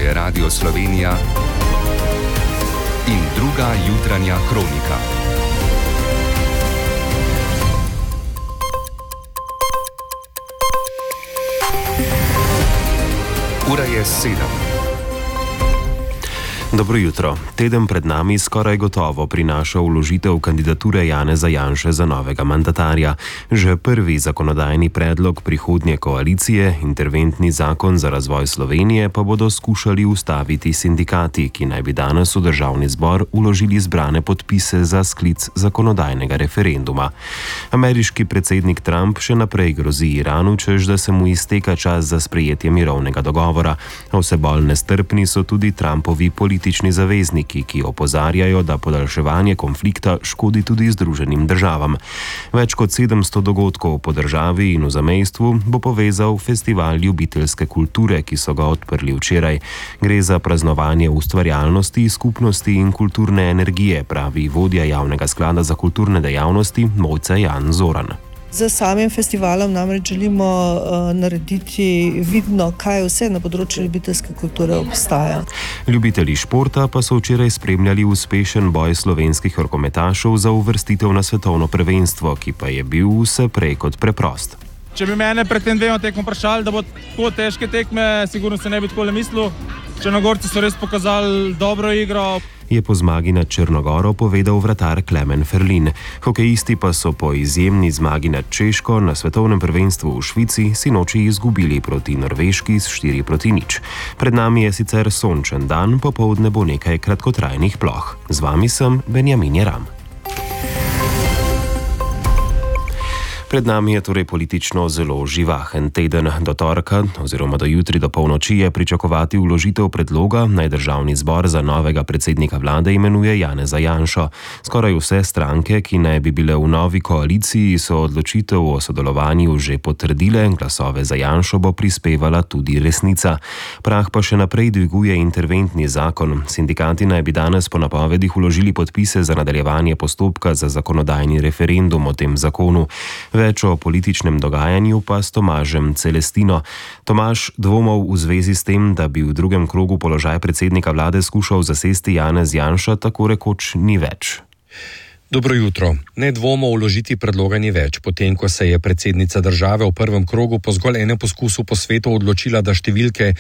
je Radio Slovenija in druga jutranja kronika. Ura je 7. Dobro jutro. Teden pred nami skoraj gotovo prinaša vložitev kandidature Janeza Janše za novega mandatarja. Že prvi zakonodajni predlog prihodnje koalicije, interventni zakon za razvoj Slovenije, pa bodo skušali ustaviti sindikati, ki naj bi danes v državni zbor vložili zbrane podpise za sklic zakonodajnega referenduma. Ameriški predsednik Trump še naprej grozi Iranu, češ da se mu izteka čas za sprejetje mirovnega dogovora. Vse bolj nestrpni so tudi Trumpovi politični zavezniki, ki opozarjajo, da podaljševanje konflikta škodi tudi Združenim državam. Več kot 700 dogodkov po državi in v zamejstvu bo povezal festival ljubiteljske kulture, ki so ga odprli včeraj. Gre za praznovanje ustvarjalnosti, skupnosti in kulturne energije, pravi vodja Javnega sklada za kulturne dejavnosti Mojca Jan Zoran. Z samim festivalom namreč želimo narediti vidno, kaj vse na področju ljubiteljske kulture obstaja. Ljubitelji športa pa so včeraj spremljali uspešen boj slovenskih rokometašev za uvrstitev na svetovno prvenstvo, ki pa je bil vse prej kot preprost. Če bi mene pred tem dvema tekmo vprašali, da bo tako težke tekme, sigurno se ne bi takole mislil. Črnogorci so res pokazali dobro igro. Je po zmagi nad Črnogoro povedal vratar Klemen Ferlin. Hokejisti pa so po izjemni zmagi nad Češko na svetovnem prvenstvu v Švici sinoči izgubili proti Norveški s 4-0. Pred nami je sicer sončen dan, popoldne bo nekaj kratkotrajnih ploh. Z vami sem Benjamin Jeram. Pred nami je torej politično zelo živahen teden. Do torka oziroma do jutri do polnoči je pričakovati vložitev predloga, naj državni zbor za novega predsednika vlade imenuje Janeza Janšo. Skoraj vse stranke, ki naj bi bile v novi koaliciji, so odločitev o sodelovanju že potrdile, glasove za Janšo bo prispevala tudi Resnica. Prah pa še naprej dviguje interventni zakon. Sindikati naj bi danes po napovedih vložili podpise za nadaljevanje postopka za zakonodajni referendum o tem zakonu. Več o političnem dogajanju pa s Tomažem Celestino. Tomaž, dvomov v zvezi s tem, da bi v drugem krogu položaj predsednika vlade skušal zasesti Janez Janša, tako rekoč ni več. Dobro jutro. Ne dvomo vložiti predloga ni več, potem ko se je predsednica države v prvem krogu po zgolj enem poskusu po svetu odločila, da številke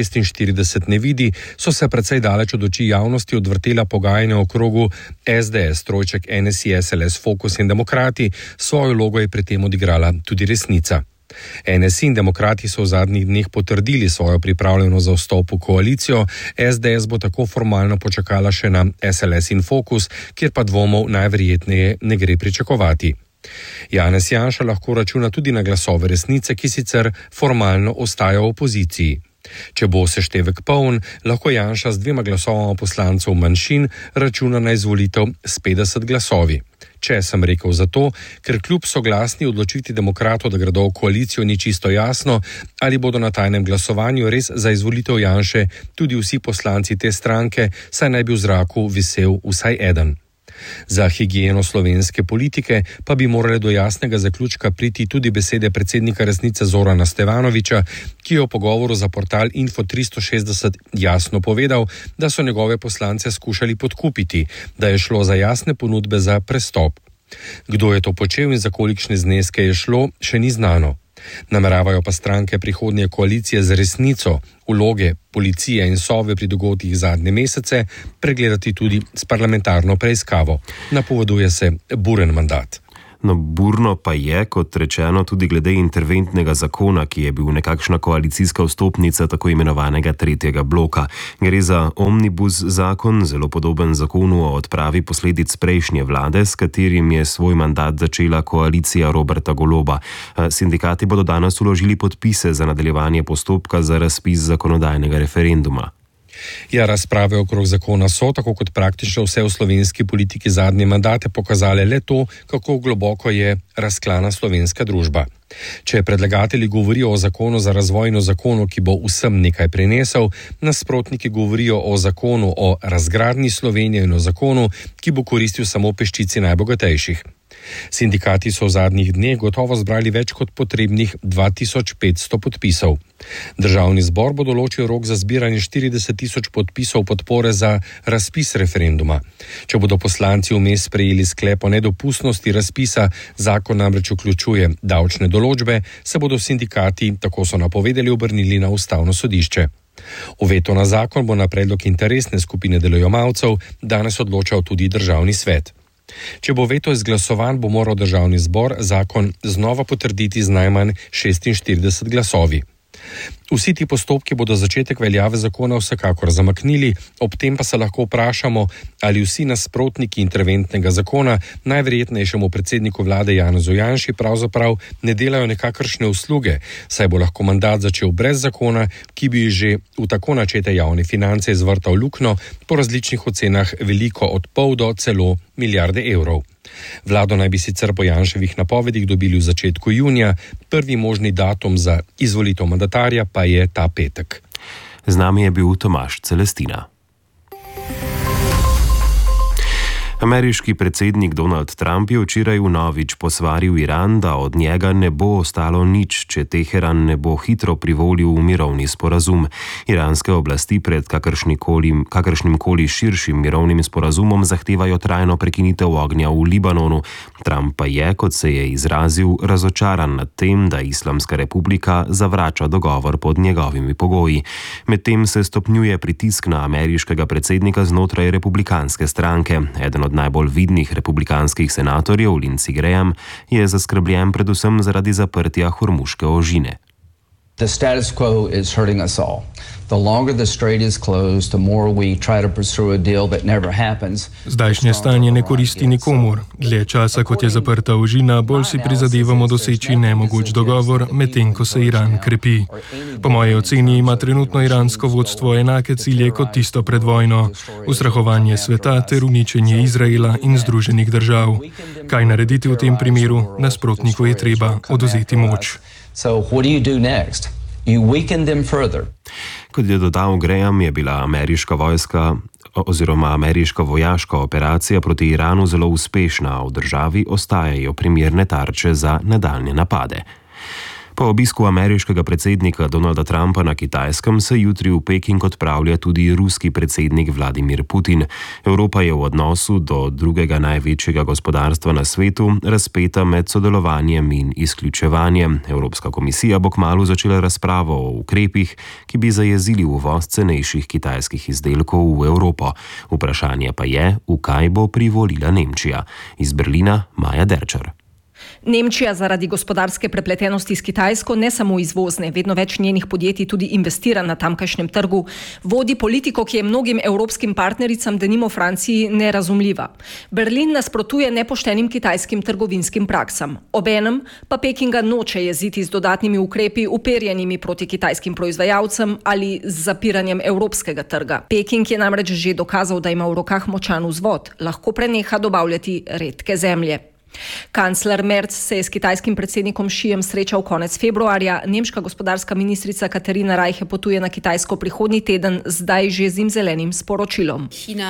46 ne vidi, so se precej daleč od oči javnosti odvrtela pogajanja o krogu SDS, trojček NSI, SLS, Fokus in Demokrati. Svojo vlogo je pri tem odigrala tudi Resnica. NSI in Demokrati so v zadnjih dneh potrdili svojo pripravljenost za vstop v koalicijo, SDS bo tako formalno počakala še na SLS in Fokus, kjer pa dvomov najverjetneje ne gre pričakovati. Janez Janša lahko računa tudi na glasove Resnice, ki sicer formalno ostaja v opoziciji. Če bo seštevek poln, lahko Janša z 2 glasovama poslancev manjšin računa na izvolitev s 50 glasovi. Če sem rekel zato, ker kljub soglasni odločitvi demokratov, da gredo v koalicijo, ni čisto jasno, ali bodo na tajnem glasovanju res za izvolitev Janše tudi vsi poslanci te stranke, saj naj bi v zraku visel vsaj eden. Za higieno slovenske politike pa bi morale do jasnega zaključka priti tudi besede predsednika Resnice Zorana Stevanovića, ki je v pogovoru za portal Info 360 jasno povedal, da so njegove poslance skušali podkupiti, da je šlo za jasne ponudbe za prestop. Kdo je to počel in za kolikšne zneske je šlo, še ni znano. Nameravajo pa stranke prihodnje koalicije z Resnico vloge policije in Sove pri dogodkih zadnje mesece pregledati tudi s parlamentarno preiskavo. Napoveduje se buren mandat. No, burno pa je, kot rečeno, tudi glede interventnega zakona, ki je bil nekakšna koalicijska vstopnica tako imenovanega tretjega bloka. Gre za omnibus zakon, zelo podoben zakonu o odpravi posledic prejšnje vlade, s katerim je svoj mandat začela koalicija Roberta Goloba. Sindikati bodo danes vložili podpise za nadaljevanje postopka za razpis zakonodajnega referenduma. Ja, razprave okrog zakona so, tako kot praktično vse v slovenski politiki zadnje mandate, pokazale le to, kako globoko je razklana slovenska družba. Če predlagatelji govorijo o zakonu za razvoj in o zakonu, ki bo vsem nekaj prinesel, nasprotniki govorijo o zakonu o razgradnji Slovenije in o zakonu, ki bo koristil samo peščici najbogatejših. Sindikati so v zadnjih dneh gotovo zbrali več kot potrebnih 2500 podpisov. Državni zbor bo določil rok za zbiranje 40 000 podpisov podpore za razpis referenduma. Če bodo poslanci vmes sprejeli sklep o nedopustnosti razpisa, zakon namreč vključuje davčne določbe, se bodo sindikati, tako so napovedali, obrnili na Ustavno sodišče. O vetu na zakon bo na predlog interesne skupine delojemalcev danes odločal tudi Državni svet. Če bo veto izglasovan, bo moral Državni zbor zakon znova potrditi z najmanj 46 glasovi. Vsi ti postopki bodo začetek veljave zakona vsekakor zamaknili, ob tem pa se lahko vprašamo, ali vsi nasprotniki interventnega zakona najverjetnejšemu predsedniku vlade Janezu Janši pravzaprav ne delajo nekakršne usluge, saj bo lahko mandat začel brez zakona, ki bi že v tako načete javne finance izvrtal luknjo, po različnih ocenah veliko od pol do celo milijarde evrov. Vlado naj bi sicer po Janševih napovedih dobili v začetku junija, prvi možni datum za izvolitev mandatarja pa je ta petek. Z nami je bil Tomaž Celestina. Ameriški predsednik Donald Trump je včeraj vnovič posvaril Iran, da od njega ne bo ostalo nič, če Teheran ne bo hitro privolil v mirovni sporazum. Iranske oblasti pred kakršnimkoli širšim mirovnim sporazumom zahtevajo trajno prekinitev ognja v Libanonu. Trump pa je, kot se je izrazil, razočaran nad tem, da Islamska republika zavrača dogovor pod njegovimi pogoji. Medtem se stopnjuje pritisk na ameriškega predsednika znotraj republikanske stranke. Eden od najbolj vidnih republikanskih senatorjev, Lindsey Graham, je zaskrbljen predvsem zaradi zaprtja Hormuške ožine. The status quo is hurting us all. The longer the strait is closed, the more we try to pursue a deal that never happens. Zdajšnje stanje ne koristi nikomur. Dlje časa, kot je zaprta ožina, bolj si prizadevamo doseči nemogoč dogovor, medtem ko se Iran krepi. Po moji oceni ima trenutno iransko vodstvo enake cilje kot tisto pred vojno: ustrahovanje sveta ter uničenje Izraela in Združenih držav. Kaj narediti v tem primeru? Nasprotniku je treba odvzeti moč. So what do you do next? You weaken them further. Kot je dodal Graham, je bila ameriška vojaška operacija proti Iranu zelo uspešna, a v državi ostajajo primerne tarče za nadaljnje napade. Po obisku ameriškega predsednika Donalda Trumpa na Kitajskem se jutri v Peking odpravlja tudi ruski predsednik Vladimir Putin. Evropa je v odnosu do drugega največjega gospodarstva na svetu razpeta med sodelovanjem in izključevanjem. Evropska komisija bo kmalu začela razpravo o ukrepih, ki bi zajezili uvoz cenejših kitajskih izdelkov v Evropo. Vprašanje pa je, v kaj bo privolila Nemčija. Iz Berlina Maja Derčar. Nemčija zaradi gospodarske prepletenosti s Kitajsko, ne samo izvozne, vedno več njenih podjetij tudi investira na tamkajšnjem trgu, vodi politiko, ki je mnogim evropskim partnericam, denimo Franciji, nerazumljiva. Berlin nasprotuje nepoštenim kitajskim trgovinskim praksam. Obenem pa Pekinga noče jeziti z dodatnimi ukrepi uperjenimi proti kitajskim proizvajalcem ali z zapiranjem evropskega trga. Peking je namreč že dokazal, da ima v rokah močan vzvod, lahko preneha dobavljati redke zemlje. Kancler Merz se je s kitajskim predsednikom Xijem srečal konec februarja, nemška gospodarska ministrica Katharina Reiche potuje na Kitajsko prihodnji teden, zdaj že zimzelenim sporočilom.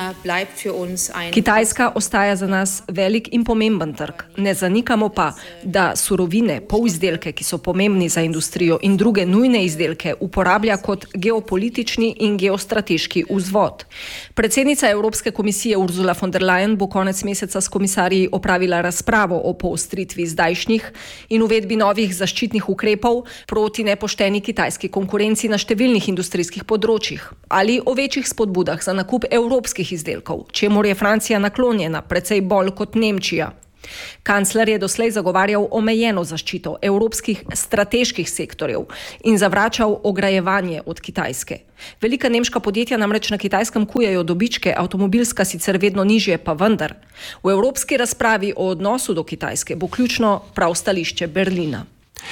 Kitajska ostaja za nas velik in pomemben trg. Ne zanikamo pa, da surovine, polizdelke, ki so pomembni za industrijo, in druge nujne izdelke uporablja kot geopolitični in geostrateški vzvod. Predsednica Evropske komisije Ursula von der Leyen bo konec meseca s komisarji opravila razpravo o poostritvi zdajšnjih in uvedbi novih zaščitnih ukrepov proti nepošteni kitajski konkurenci na številnih industrijskih področjih ali o večjih spodbudah za nakup evropskih izdelkov, čemur je Francija naklonjena precej bolj kot Nemčija. Kancler je doslej zagovarjal omejeno zaščito evropskih strateških sektorjev in zavračal ograjevanje od Kitajske. Velika nemška podjetja namreč na Kitajskem kujejo dobičke, avtomobilska sicer vedno nižje, pa vendar. V evropski razpravi o odnosu do Kitajske bo ključno prav stališče Berlina.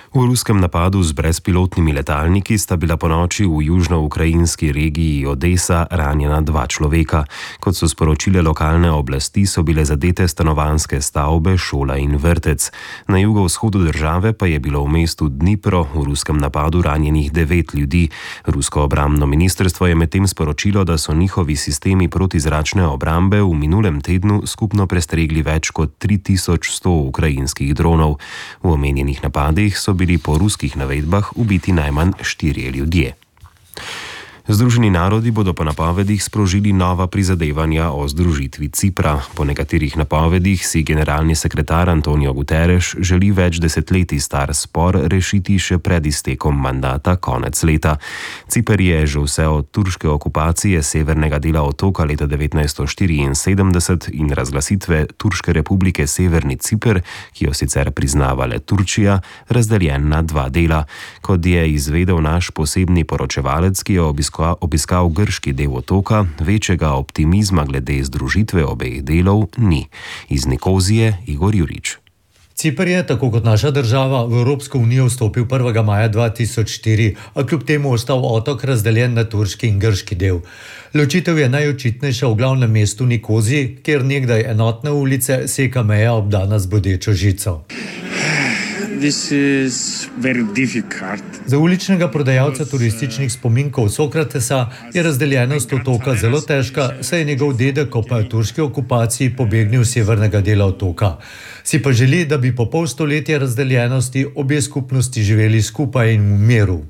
V ruskem napadu z brezpilotnimi letalniki sta bila ponoči v južno-ukrajinski regiji Odesa ranjena 2 človeka. Kot so sporočile lokalne oblasti, so bile zadete stanovanjske stavbe, šola in vrtec. Na jugovzhodu države pa je bilo v mestu Dnipro v ruskem napadu ranjenih 9 ljudi. Rusko obrambno ministrstvo je medtem sporočilo, da so njihovi sistemi protizračne obrambe v minulem tednu skupno prestregli več kot 3100 ukrajinskih dronov. V omenjenih napadih so bili po ruskih navedbah ubiti najmanj 4 ljudje. Združeni narodi bodo po napovedih sprožili nova prizadevanja o združitvi Cipra. Po nekaterih napovedih si generalni sekretar Antonio Guterres želi več desetletij star spor rešiti še pred iztekom mandata konec leta. Ciper je že vse od turške okupacije severnega dela otoka leta 1974 in razglasitve Turške republike Severni Ciper, ki jo sicer priznava le Turčija, razdeljen na 2 dela. Kot je izvedel naš posebni poročevalec, ki je obiskal grški del otoka, večjega optimizma glede združitve obeh delov ni. Iz Nikozije Igor Jurič. Ciper je, tako kot naša država, v Evropsko unijo vstopil 1. maja 2004, a kljub temu ostal otok razdeljen na turški in grški del. Ločitev je najočitnejša v glavnem mestu Nikoziji, kjer nekdaj enotne ulice seka meja obdana z bodečo žico. Za uličnega prodajalca turističnih spominkov Sokratesa je razdeljenost otoka zelo težka, saj je njegov dedek ob turški okupaciji pobegnil z severnega dela otoka. Si pa želi, da bi po pol stoletja razdeljenosti obe skupnosti živeli skupaj in v miru.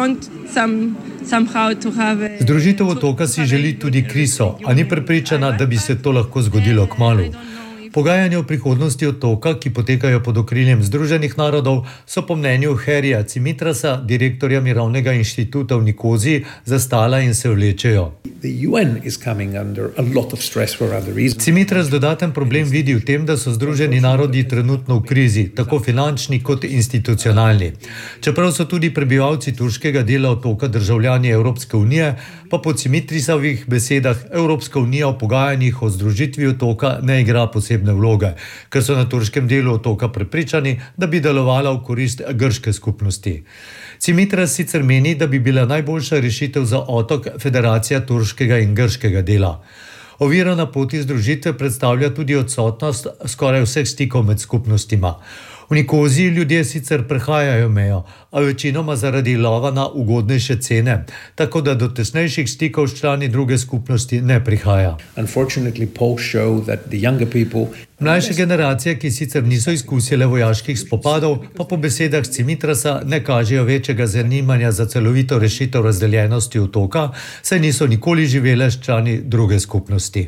Združitev otoka si želi tudi Kriso, a ni prepričana, da bi se to lahko zgodilo kmalu. Pogajanja o prihodnosti otoka, ki potekajo pod okriljem Združenih narodov, so po mnenju Herija Cimitrasa, direktorja Mirovnega inštituta v Nikoziji, zastala in se vlečejo. Cimitras dodaten problem vidi v tem, da so Združeni narodi trenutno v krizi, tako finančni kot institucionalni. Čeprav so tudi prebivalci turškega dela otoka državljani Evropske unije, pa po Cimitrisovih besedah Evropska unija v pogajanjih o združitvi otoka ne igra posebne vloge, ker so na turškem delu otoka prepričani, da bi delovala v korist grške skupnosti. Cimitras sicer meni, da bi bila najboljša rešitev za otok federacija turškega in grškega dela. Ovira na poti združitve predstavlja tudi odsotnost skoraj vseh stikov med skupnostima. V Nikoziji ljudje sicer prehajajo mejo, a večinoma zaradi lova na ugodnejše cene, tako da do tesnejših stikov s člani druge skupnosti ne prihaja. Mlajše generacije, ki sicer niso izkusile vojaških spopadov, pa po besedah Cimitrasa ne kažejo večjega zanimanja za celovito rešitev razdeljenosti otoka, saj niso nikoli živele s člani druge skupnosti.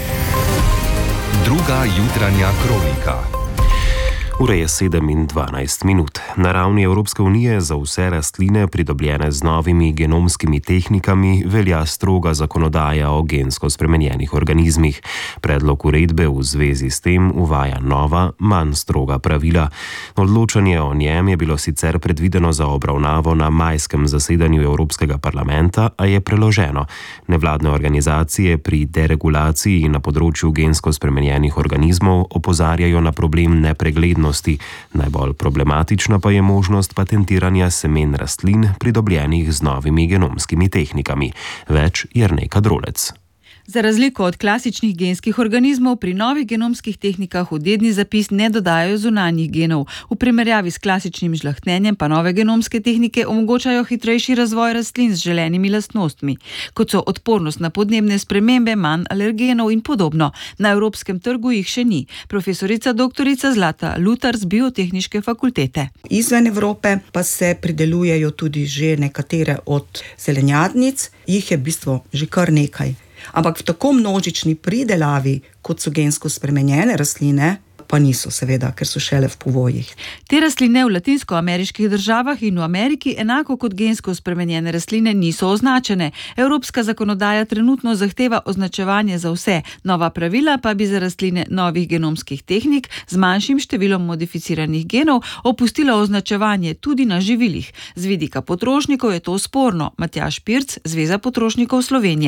Druga jutranja kronika. Ura je 7:12. Na ravni Evropske unije za vse rastline, pridobljene z novimi genomskimi tehnikami, velja stroga zakonodaja o gensko spremenjenih organizmih. Predlog uredbe v zvezi s tem uvaja nova, manj stroga pravila. Odločanje o njem je bilo sicer predvideno za obravnavo na majskem zasedanju Evropskega parlamenta, a je preloženo. Nevladne organizacije pri deregulaciji na področju gensko spremenjenih organizmov opozarjajo na problem nepreglednosti. Najbolj problematična pa je možnost patentiranja semen rastlin, pridobljenih z novimi genomskimi tehnikami. Več Jernej Kadrolec. Za razliko od klasičnih genskih organizmov pri novih genomskih tehnikah v dedni zapis ne dodajajo zunanjih genov. V primerjavi s klasičnim žlahtnjenjem pa nove genomske tehnike omogočajo hitrejši razvoj rastlin z želenimi lastnostmi, kot so odpornost na podnebne spremembe, manj alergenov in podobno. Na evropskem trgu jih še ni. Profesorica doktorica Zlata Lutar z Biotehniške fakultete. Izven Evrope pa se pridelujejo tudi že nekatere od zelenjadnic, jih je v bistvu že kar nekaj. Ampak v tako množični pridelavi, kot so gensko spremenjene rastline, pa niso seveda, ker so šele v povojih. Te rastline v latinskoameriških državah in v Ameriki, enako kot gensko spremenjene rastline, niso označene. Evropska zakonodaja trenutno zahteva označevanje za vse, nova pravila pa bi za rastline novih genomskih tehnik z manjšim številom modificiranih genov opustila označevanje tudi na živilih. Z vidika potrošnikov je to sporno. Matjaž Pirc, Zveza potrošnikov Slovenije.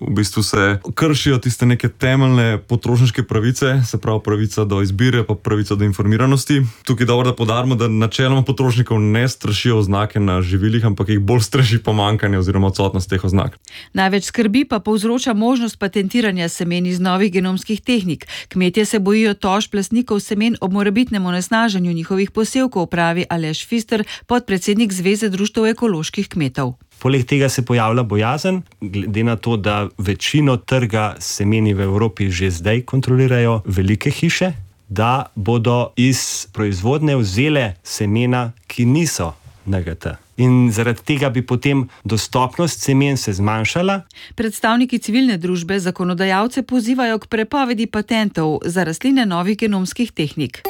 v bistvu se kršijo tiste neke temeljne potrošniške pravice, se pravi pravica do izbire, pa pravica do informiranosti. Tukaj je dobro, da poudarimo, da načeloma potrošnikov ne strašijo oznake na živilih, ampak jih bolj straši pomanjkanje oziroma odsotnost teh oznak. Največ skrbi pa povzroča možnost patentiranja semen iz novih genomskih tehnik. Kmetje se bojijo tožb lastnikov semen ob morebitnem onesnaženju njihovih posevkov, pravi Aleš Fister, podpredsednik Zveze društev ekoloških kmetov. Poleg tega se pojavlja bojazen, glede na to, da večino trga semeni v Evropi že zdaj kontrolirajo velike hiše, da bodo iz proizvodnje vzele semena, ki niso NGT. In zaradi tega bi potem dostopnost semen se zmanjšala. Predstavniki civilne družbe zakonodajalce pozivajo k prepovedi patentov za rastline novih genomskih tehnik.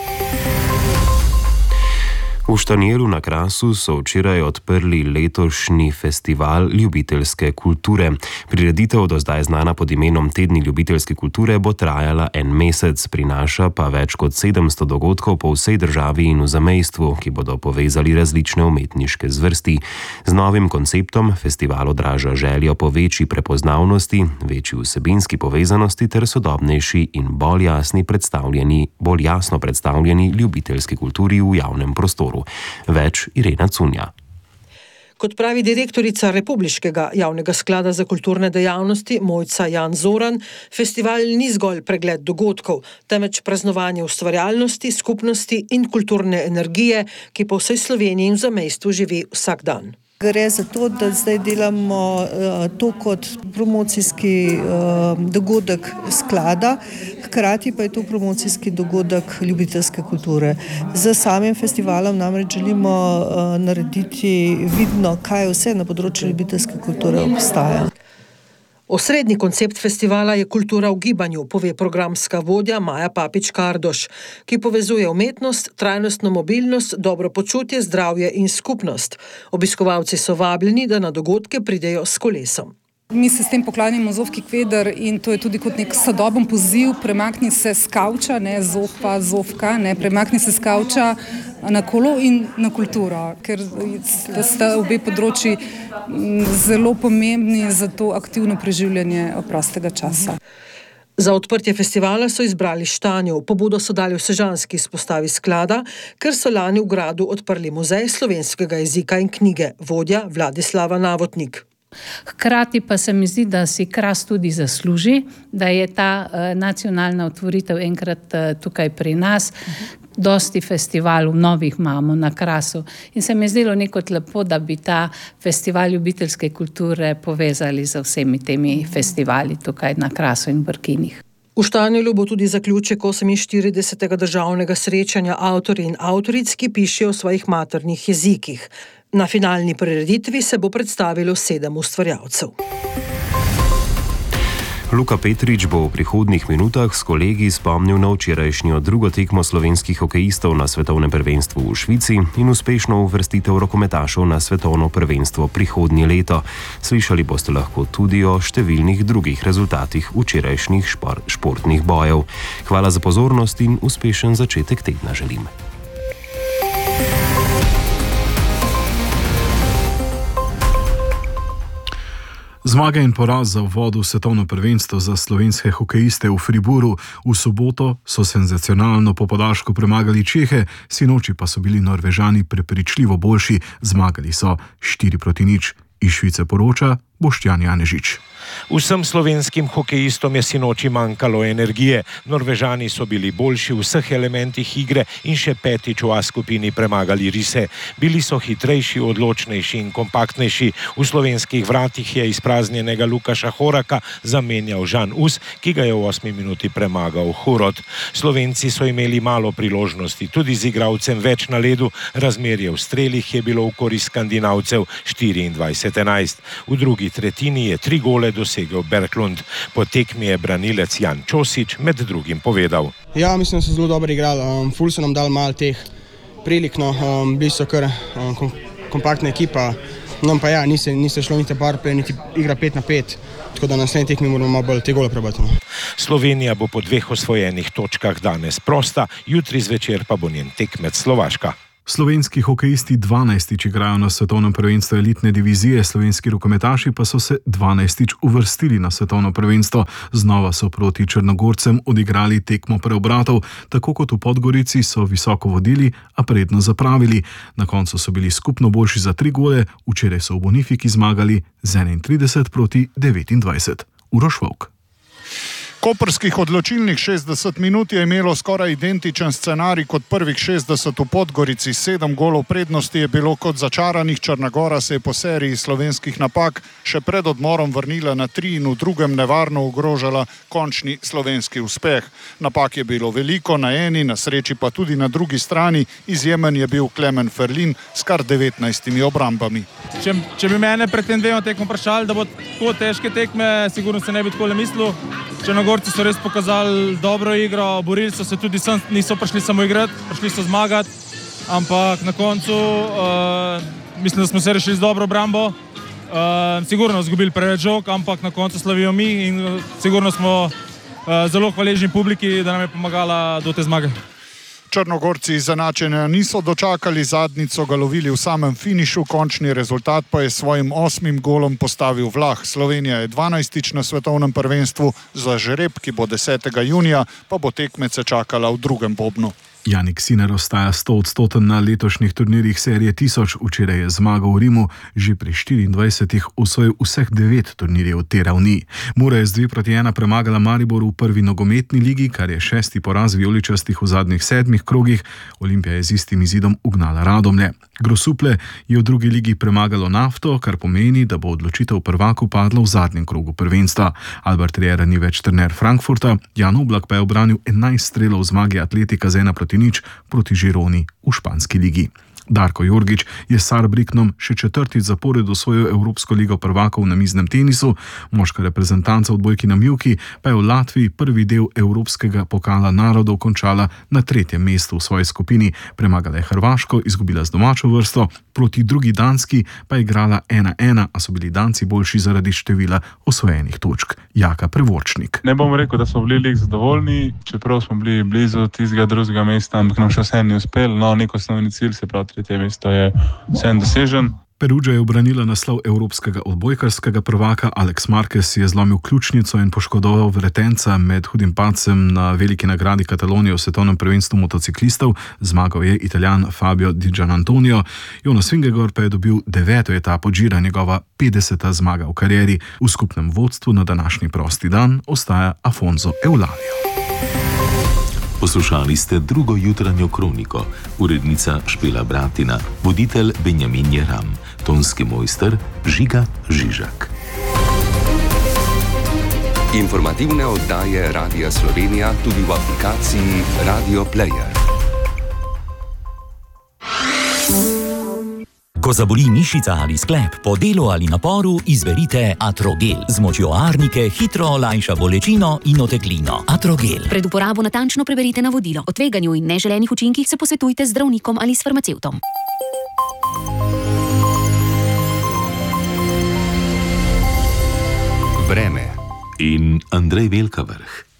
V Štanjelu na Krasu so včeraj odprli letošnji festival ljubiteljske kulture. Prireditev, do zdaj znana pod imenom Tedni ljubiteljske kulture, bo trajala en mesec, prinaša pa več kot 700 dogodkov po vsej državi in v zamejstvu, ki bodo povezali različne umetniške zvrsti. Z novim konceptom festival odraža željo po večji prepoznavnosti, večji vsebinski povezanosti ter sodobnejši in bolj jasno predstavljeni ljubiteljski kulturi v javnem prostoru. Več Irena Cunja. Kot pravi direktorica Republiškega javnega sklada za kulturne dejavnosti Mojca Jan Zoran, festival ni zgolj pregled dogodkov, temveč praznovanje ustvarjalnosti, skupnosti in kulturne energije, ki po vsej Sloveniji in v zamejstvu živi vsak dan. Gre za to, da zdaj delamo to kot promocijski dogodek sklada, hkrati pa je to promocijski dogodek ljubiteljske kulture. Z samim festivalom namreč želimo narediti vidno, kaj vse na področju ljubiteljske kulture obstaja. Osrednji koncept festivala je kultura v gibanju, pove programska vodja Maja Papič-Kardoš, ki povezuje umetnost, trajnostno mobilnost, dobro počutje, zdravje in skupnost. Obiskovalci so vabljeni, da na dogodke pridejo s kolesom. Mi se s tem poklanjamo Zofki Kveder in to je tudi kot nek sodoben poziv, premakni se s kavča, ne Zofa, Zofka, ne, premakni se s kavča na kolo in na kulturo, ker sta obe področji zelo pomembni za to aktivno preživljanje prostega časa. Za odprtje festivala so izbrali Štanjev, pobudo so dali v sežanski izpostavi sklada, ker so lani v gradu odprli muzej slovenskega jezika in knjige, vodja Vladislava Navotnik. Hkrati pa se mi zdi, da si Kras tudi zasluži, da je ta nacionalna otvoritev enkrat tukaj pri nas. Dosti festivalov novih imamo na Krasu in se mi je zdelo nekot lepo, da bi ta festival ljubiteljske kulture povezali z vsemi temi festivali tukaj na Krasu in Brkinih. V Štanjelu bo tudi zaključek 48. državnega srečanja avtorjev in avtoric, ki pišejo v svojih maternih jezikih. Na finalni prireditvi se bo predstavilo 7 ustvarjalcev. Luka Petrič bo v prihodnjih minutah s kolegi spomnil na včerajšnjo drugo tekmo slovenskih hokejistov na svetovnem prvenstvu v Švici in uspešno uvrstitev rokometašev na svetovno prvenstvo prihodnje leto. Slišali boste lahko tudi o številnih drugih rezultatih včerajšnjih športnih bojev. Hvala za pozornost in uspešen začetek tedna želim. Zmaga in poraz za uvod v svetovno prvenstvo za slovenske hokejiste v Fribourgu. V soboto so senzacionalno po podaljšku premagali Čehe, sinoči pa so bili Norvežani prepričljivo boljši, zmagali so 4-0. Iz Švice poroča Boštjan Janežič. Vsem slovenskim hokejistom je sinoči manjkalo energije. Norvežani so bili boljši v vseh elementih igre in še petič v A skupini premagali Rise. Bili so hitrejši, odločnejši in kompaktnejši. V slovenskih vratih je izpraznjenega Lukaša Horaka zamenjal Žan Us, ki ga je v 8 minuti premagal Hurot. Slovenci so imeli malo priložnosti, tudi z igralcem več na ledu. Razmerje v strelih je bilo v korist Skandinavcev 24-11. V drugi tretjini je 3 gole dosegel Berglund. Po tekmi je branilec Jan Čosič med drugim povedal. Ja, mislim, da so zelo dobro igrali. Ful so nam dali malo teh prilik, bili so kar kompaktna ekipa. No pa ja, niste šlo niti powerplay, niti igra 5-5, tako da na naslednji tekmi moramo malo bolj te gole probati. Slovenija bo po 2 osvojenih točkah danes prosta, jutri zvečer pa bo njen tekmec Slovaška. Slovenski hokejisti 12. igrajo na svetovnem prvenstvu elitne divizije, slovenski rokometaši pa so se 12. uvrstili na svetovno prvenstvo. Znova so proti Črnogorcem odigrali tekmo preobratov, tako kot v Podgorici so visoko vodili, a predno zapravili. Na koncu so bili skupno boljši za 3 gole, včeraj so v Bonifiki zmagali z 31 proti 29. Uroš Vovk. Koprskih odločilnih 60 minut je imelo skoraj identičen scenarij kot prvih 60 v Podgorici. 7 golov prednosti je bilo kot začaranih. Črna Gora se je po seriji slovenskih napak še pred odmorom vrnila na 3 in v drugem nevarno ogrožala končni slovenski uspeh. Napak je bilo veliko, na eni, na sreči pa tudi na drugi strani. Izjemen je bil Klemen Ferlin s kar 19 obrambami. Če bi mene pred tem dvema tekmo vprašali, da bo tako težke tekme, sigurno se ne bi takole mislil. Črnogorci so res pokazali dobro igro, borili so se tudi sem, niso prišli samo igrati, prišli so zmagati, ampak na koncu mislim, da smo se rešili z dobro obrambo. Sigurno izgubili preveč žog, ampak na koncu slavijo mi in sigurno smo zelo hvaležni publiki, da nam je pomagala do te zmage. Črnogorci izenačenja niso dočakali, zadnjico ga lovili v samem finišu, končni rezultat pa je svojim 8. golom postavil Vlah. Slovenija je 12. na svetovnem prvenstvu, za žreb, ki bo 10. junija, pa bo tekmece čakala v drugem bobnu. Jannik Sinner ostaja 100% na letošnjih turnirjih serije 1000. Včeraj je zmagal v Rimu, že pri 24 osvojil vseh 9 turnirjev te ravni. Mura je z 2-1 premagala Maribor v prvi nogometni ligi, kar je 6. poraz vijoličastih v zadnjih 7 krogih. Olimpija je z istim izidom ugnala Radomlje. Grosuplje je v drugi ligi premagalo Nafto, kar pomeni, da bo odločitev prvaku padla v zadnjem krogu prvenstva. Albert Riera ni več trener Frankfurta, Jan Oblak pa je obranil 11 strelov v zmagi Atletika z 1-0 proti Žironi v španski ligi. Darko Jorgič je s Saarbrückenom še 4. zapored osvojil Evropsko ligo prvakov na miznem tenisu, moška reprezentanca v odbojki na mivki pa je v Latviji prvi del Evropskega pokala narodov končala na 3. mestu v svoji skupini. Premagala je Hrvaško, izgubila z domačo vrsto, proti drugi Danski pa je igrala 1-1, a so bili Danci boljši zaradi števila osvojenih točk. Jaka Prevorčnik. Ne bom rekel, da smo bili zadovoljni, čeprav smo bili blizu tistega drugega mesta, ampak nam še vse ni uspel. No, nek osnovni cilj, se pravi 3. mesto, je vsem dosežen. Perugia je obranila naslov evropskega odbojkarskega prvaka. Alex Marquez je zlomil ključnico in poškodoval vretenca med hudim padcem na veliki nagradi Katalonije v svetovnem prvenstvu motociklistov. Zmagal je Italijan Fabio Di Gianantonio. Jonas Vingegaard pa je dobil 9. etapo Gira, njegova 50. zmaga v karieri. V skupnem vodstvu na današnji prosti dan ostaja Afonso Eulalio. Poslušali ste drugo jutranjo kroniko, urednica Špela Bratina, voditelj Benjamin Jeram, tonski mojster Žiga Žižak. Informativne oddaje Radia Slovenija tudi v aplikaciji Radio Player. Ko zaboli mišica ali sklep, po delu ali naporu, izberite Atrogel. Z močjo arnike hitro olajša bolečino in oteklino. Atrogel. Pred uporabo natančno preberite navodilo. O tveganju in neželenih učinkih se posvetujte z zdravnikom ali s farmacevtom. Vreme in Andrej Velkavrh.